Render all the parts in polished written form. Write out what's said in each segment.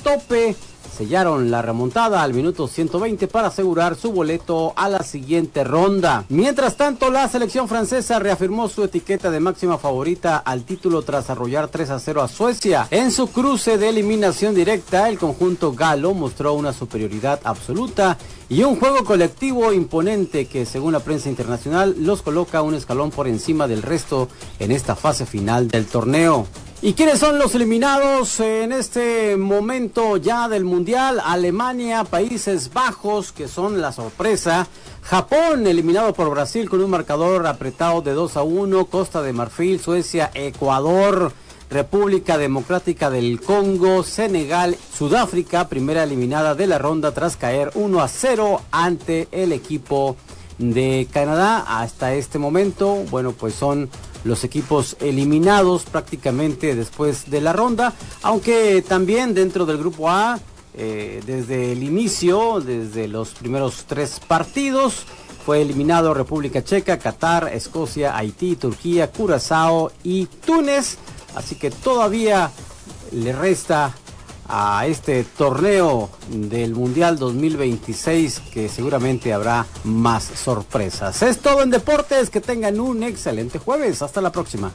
tope sellaron la remontada al minuto 120 para asegurar su boleto a la siguiente ronda. Mientras tanto, la selección francesa reafirmó su etiqueta de máxima favorita al título tras arrollar 3-0 a Suecia. En su cruce de eliminación directa, el conjunto galo mostró una superioridad absoluta y un juego colectivo imponente que, según la prensa internacional, los coloca un escalón por encima del resto en esta fase final del torneo. ¿Y quiénes son los eliminados en este momento ya del Mundial? Alemania, Países Bajos, que son la sorpresa. Japón, eliminado por Brasil con un marcador apretado de 2-1. Costa de Marfil, Suecia, Ecuador, República Democrática del Congo, Senegal, Sudáfrica, primera eliminada de la ronda tras caer 1-0 ante el equipo de Canadá. Hasta este momento, bueno, pues son los equipos eliminados prácticamente después de la ronda, aunque también dentro del grupo A, desde el inicio, desde los primeros 3 partidos, fue eliminado República Checa, Qatar, Escocia, Haití, Turquía, Curazao y Túnez, así que todavía le resta a este torneo del Mundial 2026 que seguramente habrá más sorpresas. Es todo en deportes, que tengan un excelente jueves, hasta la próxima.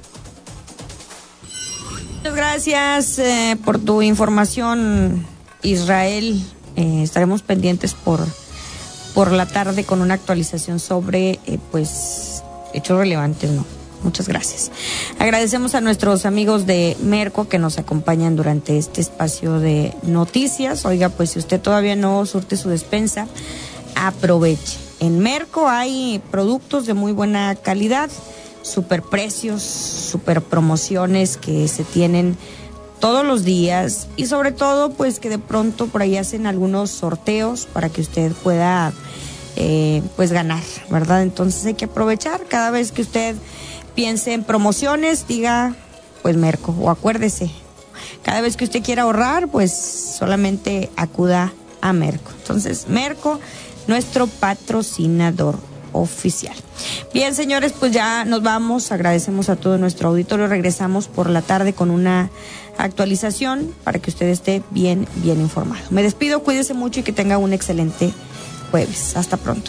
Muchas gracias por tu información, Israel. Estaremos pendientes por la tarde con una actualización sobre hechos relevantes, ¿no? Muchas gracias. Agradecemos a nuestros amigos de Merco que nos acompañan durante este espacio de noticias. Oiga, pues si usted todavía no surte su despensa, aproveche. En Merco hay productos de muy buena calidad, super precios, super promociones que se tienen todos los días y sobre todo pues que de pronto por ahí hacen algunos sorteos para que usted pueda ganar, ¿verdad? Entonces hay que aprovechar. Cada vez que usted piense en promociones, diga pues Merco, o acuérdese, cada vez que usted quiera ahorrar, pues solamente acuda a Merco. Entonces Merco, nuestro patrocinador oficial. Bien, señores, pues ya nos vamos. Agradecemos a todo nuestro auditorio. Regresamos por la tarde con una actualización para que usted esté bien informado. Me despido, cuídese mucho y que tenga un excelente jueves. Hasta pronto.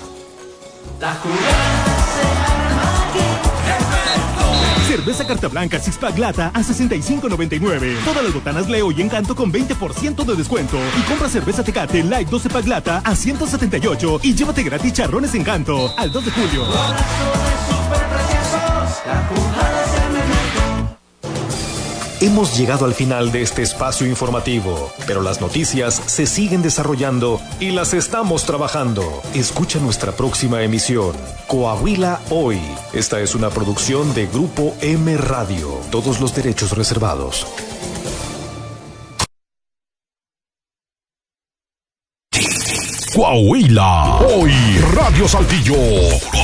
Cerveza Carta Blanca Six Pack Lata a $65.99. Todas las botanas Leo y Encanto con 20% de descuento. Y compra cerveza Tecate Light 12 Pack Lata a $178 y llévate gratis charrones Encanto al 2 de julio. Hemos llegado al final de este espacio informativo, pero las noticias se siguen desarrollando y las estamos trabajando. Escucha nuestra próxima emisión, Coahuila Hoy. Esta es una producción de Grupo M Radio. Todos los derechos reservados. Coahuila Hoy, Radio Saltillo.